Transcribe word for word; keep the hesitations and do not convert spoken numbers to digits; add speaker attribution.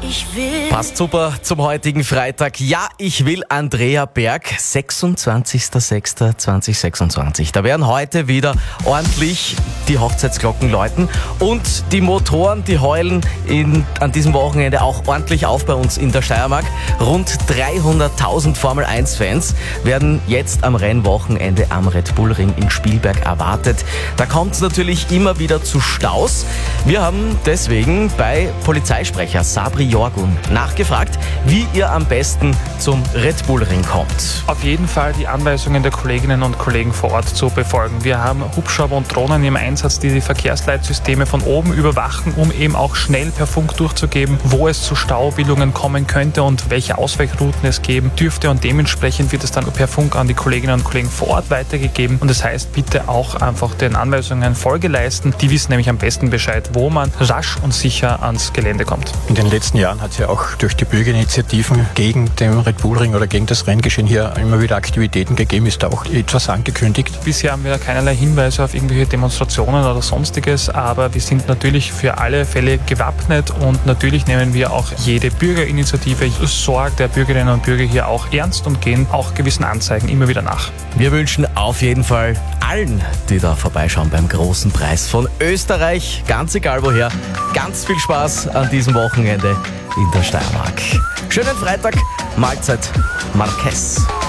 Speaker 1: ich will.
Speaker 2: Passt super zum heutigen Freitag. Ja, ich will Andrea Berg, sechsundzwanzigster sechster zweitausendsechsundzwanzig. Da werden heute wieder ordentlich die Hochzeitsglocken läuten und die Motoren, die heulen in, an diesem Wochenende auch ordentlich auf bei uns in der Steiermark. Rund dreihunderttausend Formel eins Fans werden jetzt am Rennwochenende am Red Bull Ring in Spielberg erwartet. Da kommt es natürlich immer wieder zu Staus. Wir haben deswegen bei Polizeisprecher Sabri Jorgun nachgefragt, wie ihr am besten zum Red Bull Ring kommt.
Speaker 3: Auf jeden Fall die Anweisungen der Kolleginnen und Kollegen vor Ort zu befolgen. Wir haben Hubschrauber und Drohnen im Einsatz, die die Verkehrsleitsysteme von oben überwachen, um eben auch schnell per Funk durchzugeben, wo es zu Staubildungen kommen könnte und welche Ausweichrouten es geben dürfte, und dementsprechend wird es dann per Funk an die Kolleginnen und Kollegen vor Ort weitergegeben. Und das heißt, bitte auch einfach den Anweisungen Folge leisten. Die wissen nämlich am besten Bescheid, wo man rasch und sicher ans Gelände kommt.
Speaker 4: In den letzten Jahren hat es ja auch durch die Bürgerinitiativen gegen den Red Bull Ring oder gegen das Renngeschehen hier immer wieder Aktivitäten gegeben. Ist da auch etwas angekündigt?
Speaker 3: Bisher haben wir keinerlei Hinweise auf irgendwelche Demonstrationen oder sonstiges, aber wir sind natürlich für alle Fälle gewappnet und natürlich nehmen wir auch jede Bürgerinitiative, Sorge der Bürgerinnen und Bürger hier auch ernst und gehen auch gewissen Anzeigen immer wieder nach.
Speaker 2: Wir wünschen auf jeden Fall allen, die da vorbeischauen beim großen Preis von Österreich, ganz egal woher, ganz viel Spaß an diesem Wochenende in der Steiermark. Schönen Freitag, Mahlzeit Marquez.